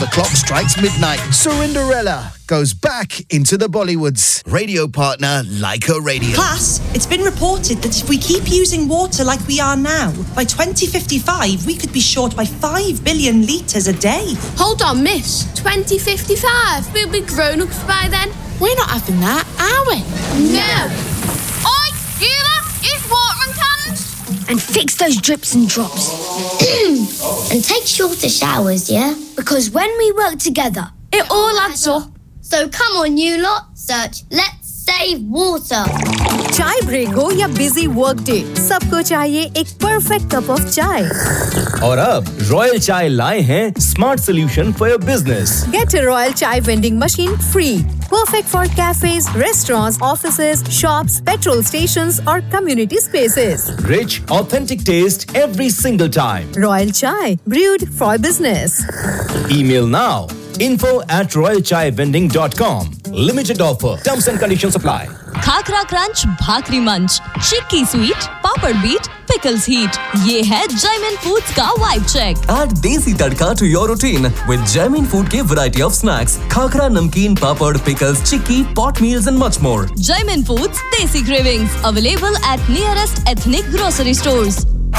The clock strikes midnight. Cinderella goes back into the Bollywoods. Radio partner Leica Radio. Class, it's been reported that if we keep using water like we are now, by 2055 we could be short by 5 billion litres a day. Hold on, miss. 2055? We'll be grown-ups by then. We're not having that, are we? No. Oi, Gila, use watering cans. And fix those drips and drops. And take shorter showers, yeah? Because when we work together, it all adds up. So come on, you lot, search Let's Save Water. चाय break हो या busy work day, सबको चाहिए एक perfect cup of चाय। और अब royal चाय लाए हैं smart solution for your business. Get a Royal Chai vending machine free. Perfect for cafes, restaurants, offices, shops, petrol stations or community spaces. Rich, authentic taste every single time. Royal Chai, brewed for business. Email now. info@royalchaivending.com. Limited offer. Terms and conditions apply. Khakhra crunch, भाकरी मंच, चिक्की sweet, पापड़ beat, pickles heat. ये है Jaymin foods का vibe check. Add देसी तड़का to your routine with Jaimin Food के variety of snacks, khakhra, नमकीन, पापड़, pickles, chikki, pot meals and much more. Jaimin Foods, Desi Cravings, available at nearest ethnic grocery stores.